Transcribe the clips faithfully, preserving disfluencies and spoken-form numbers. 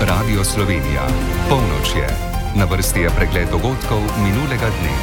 Radio Slovenija. Polnoč je. Na vrsti je pregled dogodkov minulega dne.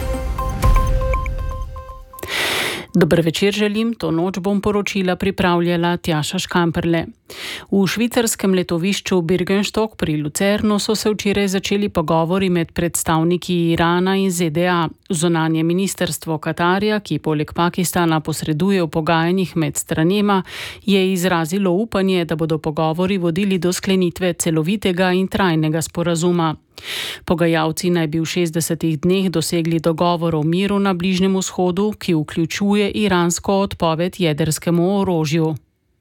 Dober večer želim, to noč bom poročila pripravljala Tjaša Škamperle. V švicarskem letovišču Birkenstock pri Lucernu so se včeraj začeli pogovori med predstavniki Irana in Z D A. Zunanje ministrstvo Katarja, ki poleg Pakistana posreduje v pogajanjih med stranema, je izrazilo upanje, da bodo pogovori vodili do sklenitve celovitega in trajnega sporazuma. Pogajalci naj bi v šestdesetih dneh dosegli dogovor o miru na Bližnjem vzhodu, ki vključuje iransko odpoved jedrskemu orožju.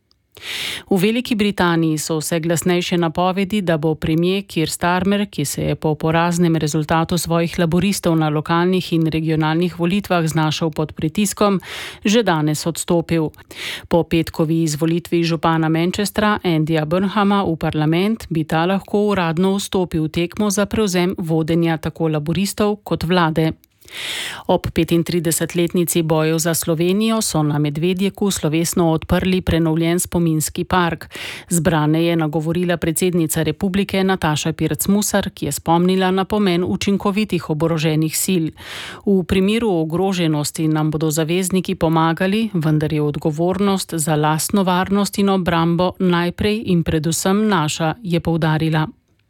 V Veliki Britaniji so vse glasnejše napovedi, da bo premier Keir Starmer, ki se je po poraznem rezultatu svojih laboristov na lokalnih in regionalnih volitvah znašel pod pritiskom, že danes odstopil. Po petkovi izvolitvi župana Manchestra Andyja Burnhama v parlament bi ta lahko uradno vstopil v tekmo za prevzem vodenja tako laboristov kot vlade. Ob petintridesetletnici bojev za Slovenijo so na Medvedjeku slovesno odprli prenovljen spominski park. Zbrane je nagovorila predsednica republike Nataša Pirc Musar, ki je spomnila na pomen učinkovitih oboroženih sil. V primeru ogroženosti nam bodo zavezniki pomagali, vendar je odgovornost za lastno varnost in obrambo najprej in predvsem naša, je poudarila.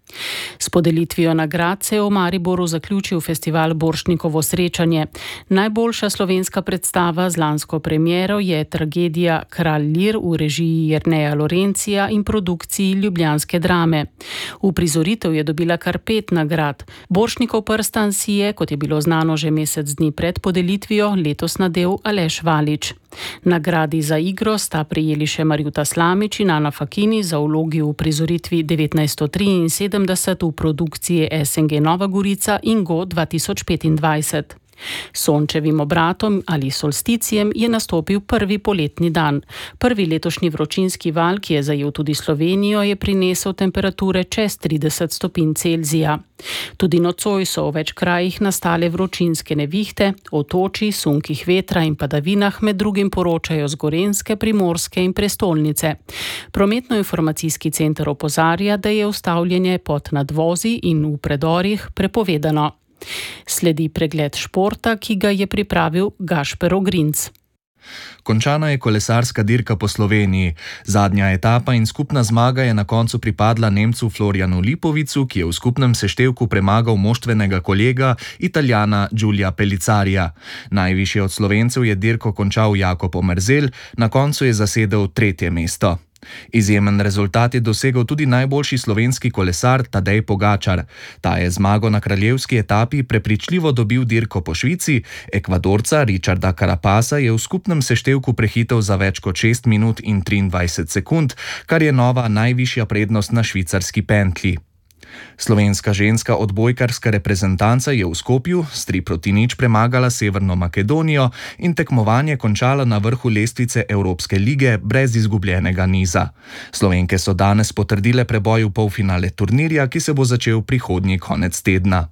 S podelitvijo nagrad se je v Mariboru zaključil festival Borštnikovo srečanje. Najboljša slovenska predstava z lansko premiero je tragedija Kralj Lir v režiji Jerneja Lorencija in produkciji ljubljanske Drame. Uprizoritev je dobila kar pet nagrad. Borštnikov prstan si je, kot je bilo znano že mesec dni pred podelitvijo, letos nadel Aleš Valič. Nagradi za igro sta prejeli še Marjuta Slamič in Ana Fakini za vlogi v prizoritvi devetnajststo triinsedemdeset v produkciji S N G Nova Gorica in Go dva tisoč petindvajset. Sončevim obratom ali solsticijem je nastopil prvi poletni dan. Prvi letošnji vročinski val, ki je zajel tudi Slovenijo, je prinesel temperature čez trideset stopinj Celzija. Tudi nocoj so v več krajih nastale vročinske nevihte, o toči, sunkih vetra in padavinah med drugim poročajo z Gorenjske, Primorske in prestolnice. Prometno-informacijski center opozarja, da je ustavljanje pod nadvozi in v predorih prepovedano. Sledi pregled športa, ki ga je pripravil Gašper Ogrinc. Končana je kolesarska dirka po Sloveniji. Zadnja etapa in skupna zmaga je na koncu pripadla Nemcu Florianu Lipovicu, ki je v skupnem seštevku premagal moštvenega kolega Italijana Giulia Pellizzarija. Najvišje od Slovencev je dirko končal Jakob Omerzel, na koncu je zasedel tretje mesto. Izjemen rezultat je dosegel tudi najboljši slovenski kolesar Tadej Pogačar. Ta je zmago na kraljevski etapi prepričljivo dobil dirko po Švici, Ekvadorca Richarda Carapasa je v skupnem seštevku prehitel za več kot šest minut in triindvajset sekund, kar je nova najvišja prednost na švicarski pentlji. Slovenska ženska odbojkarska reprezentanca je v Skopju s tri proti nič premagala Severno Makedonijo in tekmovanje končala na vrhu lestvice Evropske lige brez izgubljenega niza. Slovenke so danes potrdile preboj v polfinale turnirja, ki se bo začel prihodnji konec tedna.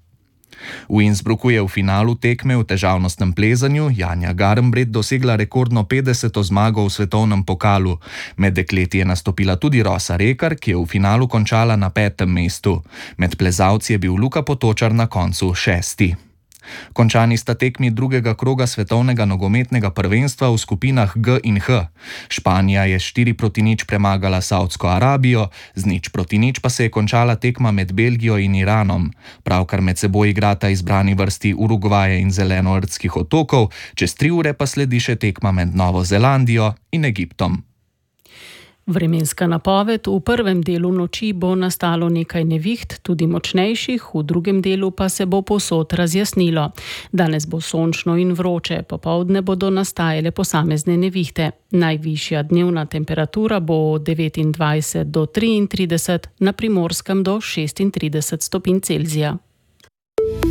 V Innsbrucku je v finalu tekme v težavnostnem plezanju Janja Garnbret dosegla rekordno petdeseto zmago v svetovnem pokalu. Med dekleti je nastopila tudi Rosa Rekar, ki je v finalu končala na petem mestu. Med plezalci je bil Luka Potočar na koncu šesti. Končani sta tekmi drugega kroga svetovnega nogometnega prvenstva v skupinah G in H. Španija je štiri proti nič premagala Saudsko Arabijo, z nič proti nič pa se je končala tekma med Belgijo in Iranom. Pravkar med seboj igrata izbrani vrsti Urugvaja in Zelenordskih otokov, čez tri ure pa sledi še tekma med Novo Zelandijo in Egiptom. Vremenska napoved: v prvem delu noči bo nastalo nekaj neviht, tudi močnejših, v drugem delu pa se bo povsod razjasnilo. Danes bo sončno in vroče, popoldne bodo nastajale posamezne nevihte. Najvišja dnevna temperatura bo od devetindvajset do triintrideset, na Primorskem do šestintrideset stopinj Celzija.